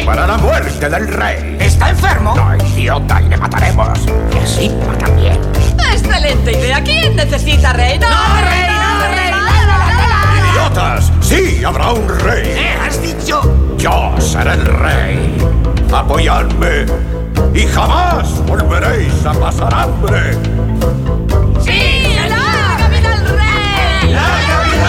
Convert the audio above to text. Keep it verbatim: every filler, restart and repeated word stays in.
para la muerte del rey. ¿Está enfermo? No, idiota, y le mataremos. Y a Simba también. ¡Excelente idea! ¿Quién necesita rey? ¡No, ¡No, rey, no, rey! ¡No, ¡Idiotas! ¡Sí, habrá un rey! ¿Qué has dicho? Yo seré el rey. Apoyadme y jamás volveréis a pasar hambre.